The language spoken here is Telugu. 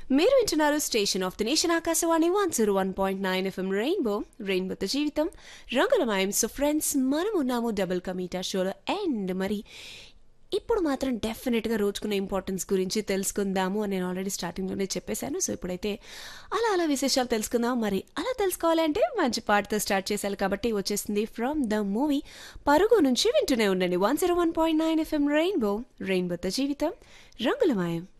మీరు వింటున్నారు station of the nation Akashvani 101.9 FM రెయిన్బోతో జీవితం రంగులమయం. సో ఫ్రెండ్స్, మనం ఉన్నాము డబుల్ కమీటా షోలో. అండ్ మరి ఇప్పుడు మాత్రం డెఫినెట్గా రోజుకున్న ఇంపార్టెన్స్ గురించి తెలుసుకుందాము అని నేను ఆల్రెడీ స్టార్టింగ్లోనే చెప్పేశాను. సో ఇప్పుడైతే అలా విశేషాలు తెలుసుకుందాం. మరి అలా తెలుసుకోవాలంటే మంచి పాటతో స్టార్ట్ చేశాను కాబట్టి వచ్చేసింది ఫ్రమ్ ద మూవీ పరుగు నుంచి. వింటూనే ఉండండి 101.9 ఎఫ్ఎం రెయిన్బోతో జీవితం రంగులమయం.